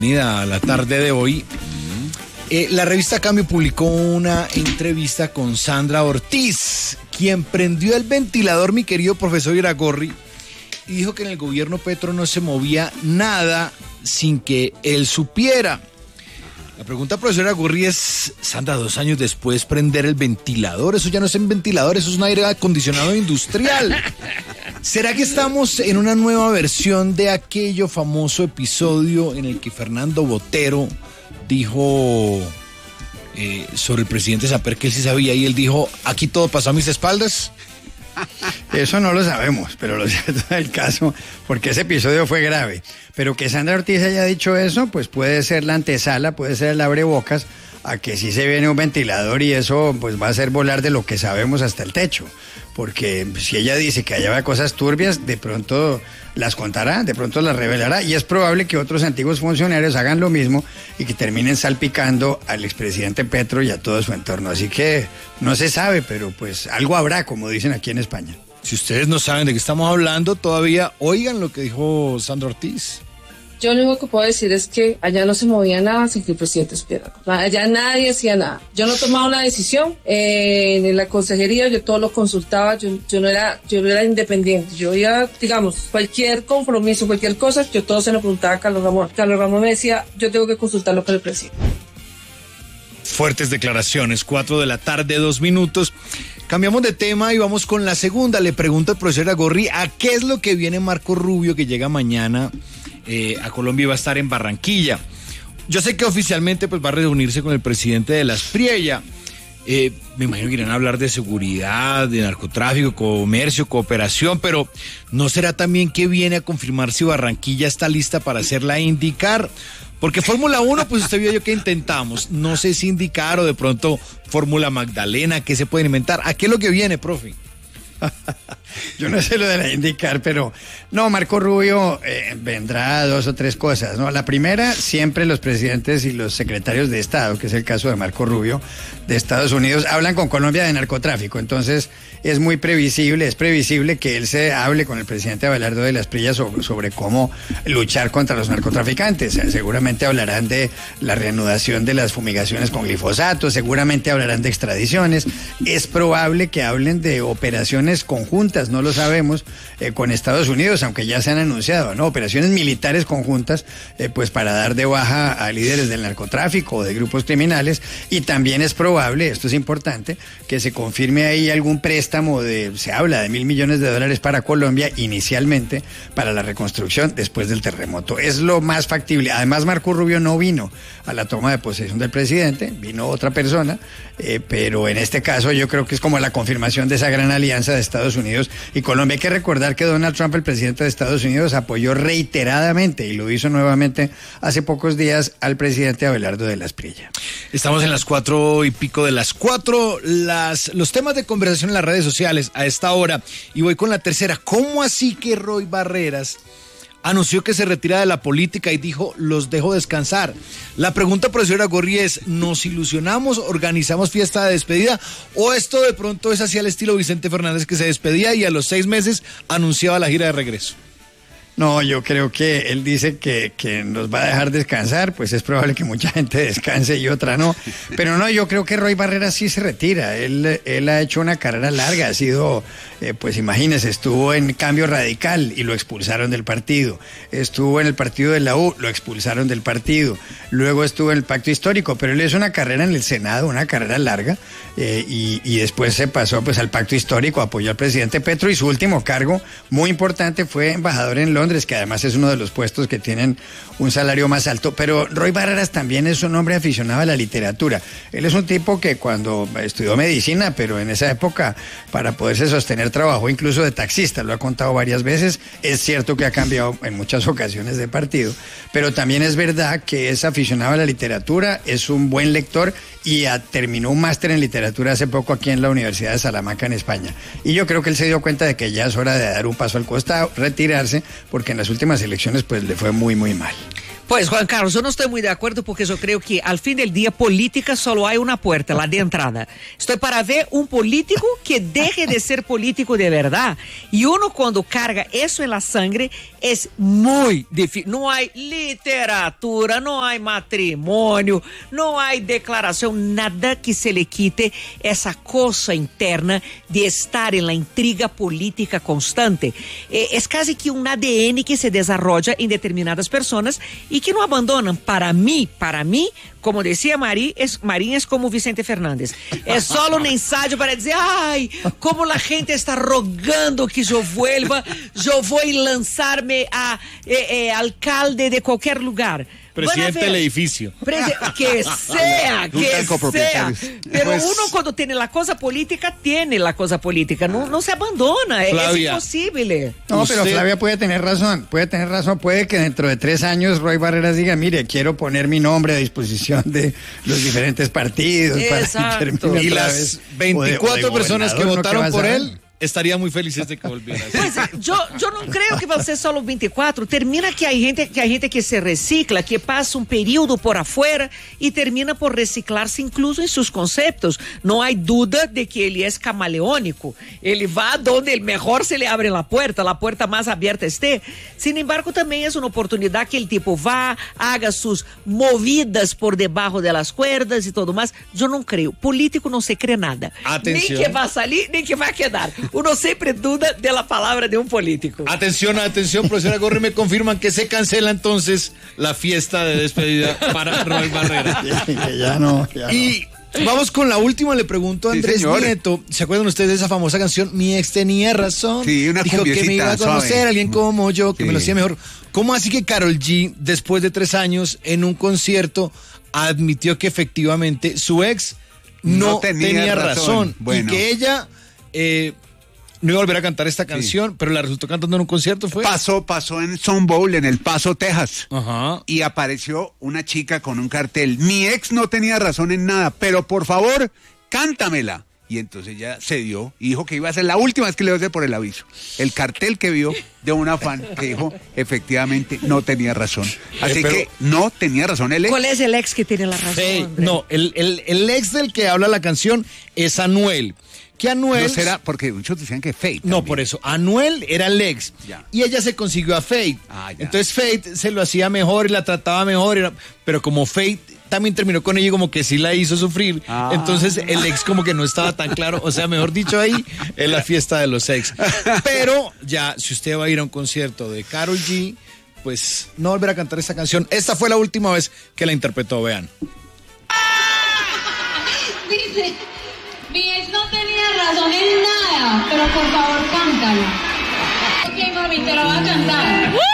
A la tarde de hoy, la revista Cambio publicó una entrevista con Sandra Ortiz, quien prendió el ventilador, mi querido profesor Iragorri, y dijo que en el gobierno Petro no se movía nada sin que él supiera. La pregunta, profesor Iragorri, es, Sandra, 2 años después, prender el ventilador, eso ya no es un ventilador, eso es un aire acondicionado industrial. ¿Será que estamos en una nueva versión de aquello famoso episodio en el que Fernando Botero dijo sobre el presidente Samper que él sí sabía y él dijo, aquí todo pasó a mis espaldas? Eso no lo sabemos, pero lo cierto del caso, porque ese episodio fue grave. Pero que Sandra Ortiz haya dicho eso, pues puede ser la antesala, puede ser el abrebocas a que sí se viene un ventilador y eso pues va a hacer volar de lo que sabemos hasta el techo. Porque si ella dice que allá va cosas turbias, de pronto las contará, de pronto las revelará, y es probable que otros antiguos funcionarios hagan lo mismo y que terminen salpicando al expresidente Petro y a todo su entorno. Así que no se sabe, pero pues algo habrá, como dicen aquí en España. Si ustedes no saben de qué estamos hablando todavía, oigan lo que dijo Sandra Ortiz. Yo lo único que puedo decir es que allá no se movía nada sin que el presidente supiera. Allá nadie hacía nada. Yo no tomaba una decisión. En la consejería yo todo lo consultaba. Yo no era independiente. Yo iba, digamos, cualquier compromiso, cualquier cosa, yo todo se lo preguntaba a Carlos Ramón. Carlos Ramón me decía, yo tengo que consultarlo con el presidente. Fuertes declaraciones, 4 de la tarde, 2 minutos. Cambiamos de tema y vamos con la segunda. Le pregunto al profesor Iragorri, ¿a qué es lo que viene Marco Rubio, que llega mañana a Colombia y va a estar en Barranquilla? Yo sé que oficialmente pues va a reunirse con el presidente de la Espriella. Me imagino que irán a hablar de seguridad, de narcotráfico, comercio, cooperación, pero ¿no será también que viene a confirmar si Barranquilla está lista para hacerla indicar? Porque Fórmula 1, pues usted vio yo que intentamos, no sé si indicar o de pronto Fórmula Magdalena, ¿qué se pueden inventar? ¿A qué es lo que viene, profe? Yo no sé lo de la indicar, pero no, Marco Rubio vendrá a 2 o 3 cosas, ¿no? La primera, siempre los presidentes y los secretarios de Estado, que es el caso de Marco Rubio, de Estados Unidos, hablan con Colombia de narcotráfico, entonces es previsible que él se hable con el presidente Abelardo de la Espriella sobre cómo luchar contra los narcotraficantes. Seguramente hablarán de la reanudación de las fumigaciones con glifosato, seguramente hablarán de extradiciones, es probable que hablen de operaciones conjuntas, no lo sabemos, con Estados Unidos, aunque ya se han anunciado, ¿no? Operaciones militares conjuntas, pues para dar de baja a líderes del narcotráfico o de grupos criminales, y también es probable, esto es importante, que se confirme ahí algún préstamo se habla de $1.000 millones para Colombia inicialmente para la reconstrucción después del terremoto. Es lo más factible. Además, Marco Rubio no vino a la toma de posesión del presidente, vino otra persona, pero en este caso yo creo que es como la confirmación de esa gran alianza de Estados Unidos y Colombia. Hay que recordar que Donald Trump, el presidente de Estados Unidos, apoyó reiteradamente, y lo hizo nuevamente hace pocos días, al presidente Abelardo de la Espriella. Estamos en las 4 y pico de las 4, los temas de conversación en las redes sociales a esta hora, y voy con la tercera. ¿Cómo así que Roy Barreras anunció que se retira de la política y dijo, los dejo descansar? La pregunta, profesor Iragorri, es, ¿nos ilusionamos, organizamos fiesta de despedida, o esto de pronto es así al estilo Vicente Fernández, que se despedía y a los 6 meses anunciaba la gira de regreso? No, yo creo que él dice que nos va a dejar descansar, pues es probable que mucha gente descanse y otra no. Pero no, yo creo que Roy Barreras sí se retira. Él ha hecho una carrera larga, ha sido, pues imagínese, estuvo en Cambio Radical y lo expulsaron del partido. Estuvo en el partido de la U, lo expulsaron del partido. Luego estuvo en el Pacto Histórico, pero él hizo una carrera en el Senado, una carrera larga, y después se pasó pues al Pacto Histórico, apoyó al presidente Petro, y su último cargo muy importante fue embajador en Londres, que además es uno de los puestos que tienen un salario más alto. Pero Roy Barreras también es un hombre aficionado a la literatura. Él es un tipo que cuando estudió medicina, pero en esa época, para poderse sostener, trabajó incluso de taxista, lo ha contado varias veces. Es cierto que ha cambiado en muchas ocasiones de partido, pero también es verdad que es aficionado a la literatura, es un buen lector y terminó un máster en literatura hace poco aquí en la Universidad de Salamanca, en España. Y yo creo que él se dio cuenta de que ya es hora de dar un paso al costado, retirarse, porque en las últimas elecciones pues le fue muy, muy mal. Pues Juan Carlos, yo no estoy muy de acuerdo porque yo creo que al fin del día política solo hay una puerta, la de entrada. Estoy para ver un político que deje de ser político de verdad. Y uno cuando carga eso en la sangre es muy difícil. No hay literatura, no hay matrimonio, no hay declaración, nada que se le quite esa cosa interna de estar en la intriga política constante. Es casi que un ADN que se desarrolla en determinadas personas y que no abandonan. Para mí, como decía Marín es como Vicente Fernández. Es solo un ensayo para decir, ay, como la gente está rogando que yo vuelva, yo voy a lanzarme a alcalde de cualquier lugar. Presidente del edificio. Que sea. Pero Pues, uno cuando tiene la cosa política, no se abandona, Flavia, es imposible. No, pero Usted- Flavia puede tener razón, puede que dentro de 3 años Roy Barreras diga, mire, quiero poner mi nombre a disposición de los diferentes partidos. Exacto. Para que termine Y otra las vez, 24 o de personas que gobernador, ¿no? ¿Qué votaron vas por a él ver? estarían muy felices de que volviera. Pues yo no creo que van a ser solo 24. Termina que hay gente que se recicla, que pasa un periodo por afuera y termina por reciclarse incluso en sus conceptos. No hay duda de que él es camaleónico. Él va donde el mejor se le abre la puerta más abierta esté. Sin embargo, también es una oportunidad que el tipo va, haga sus movidas por debajo de las cuerdas y todo más. Yo no creo. Político no se cree nada. Atención. Ni que va a salir, ni que va a quedar. Uno siempre duda de la palabra de un político. Atención, profesora Gorri, me confirman que se cancela entonces la fiesta de despedida para Roy Barrera. Ya no. Y vamos con la última, le pregunto a Sí, Andrés señor. Nieto, ¿se acuerdan ustedes de esa famosa canción? Mi ex tenía razón. Sí, una Dijo que me cumbiecita, iba a conocer suave. alguien como yo, que Sí. me lo hacía mejor. ¿Cómo así que Karol G, después de 3 años, en un concierto, admitió que efectivamente su ex no tenía razón? Bueno. Y que ella no iba a volver a cantar esta canción, pero la resultó cantando en un concierto, ¿fue? Pasó en Sun Bowl, en El Paso, Texas. Ajá. Y apareció una chica con un cartel. Mi ex no tenía razón en nada, pero por favor, cántamela. Y entonces ella cedió y dijo que iba a ser la última vez que le iba a hacer por el aviso. El cartel que vio de una fan que dijo, efectivamente, no tenía razón. Así pero- que no tenía razón él. ¿Cuál es el ex que tiene la razón? Fate. Andrés? No, el ex del que habla la canción es Anuel. Que Anuel... No será, porque muchos decían que Fate. No, también. por eso. Anuel era el ex. Ya. Y ella se consiguió a Fate. Ah, ya. Entonces Fate se lo hacía mejor y la trataba mejor. Pero como Fate también terminó con ella y como que sí la hizo sufrir. Ah. Entonces el ex como que no estaba tan claro. O sea, mejor dicho, ahí es la fiesta de los ex. Pero ya, si usted va a ir a un concierto de Karol G, pues no volverá a cantar esta canción. Esta fue la última vez que la interpretó, vean. Dice, mi ex no tenía razón en nada, pero por favor cántala. Ok, mami, te lo voy a cantar.